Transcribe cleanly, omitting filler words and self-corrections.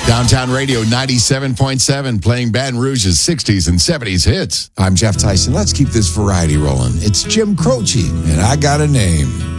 Downtown Radio 97.7, playing Baton Rouge's 60s and 70s hits. I'm Jeff Tyson. Let's keep this variety rolling. It's Jim Croce, and I Got a Name.